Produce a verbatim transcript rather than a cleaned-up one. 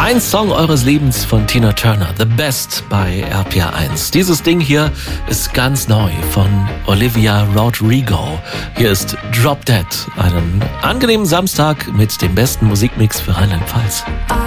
Ein Song eures Lebens von Tina Turner, The Best bei R P R eins. Dieses Ding hier ist ganz neu von Olivia Rodrigo. Hier ist Drop Dead. Einen angenehmen Samstag mit dem besten Musikmix für Rheinland-Pfalz.